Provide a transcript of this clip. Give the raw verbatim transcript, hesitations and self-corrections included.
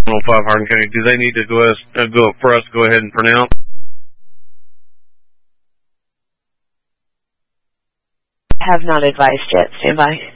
one oh five Hardin County. Do they need to go, as, uh, go for us to go ahead and pronounce? Have not advised yet. Stand by.